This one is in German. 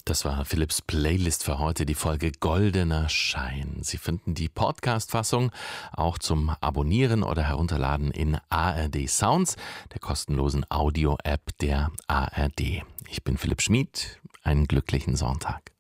Das war Philipps Playlist für heute, die Folge Goldener Schein. Sie finden die Podcast-Fassung auch zum Abonnieren oder Herunterladen in ARD Sounds, der kostenlosen Audio-App der ARD. Ich bin Philipp Schmid. Einen glücklichen Sonntag.